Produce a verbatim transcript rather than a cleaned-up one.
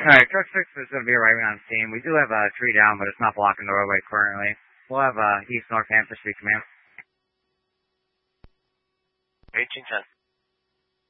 Alright, truck six is going to be arriving on scene. We do have a tree down, but it's not blocking the roadway currently. We'll have uh, East Northampton Street Command. eighteen ten.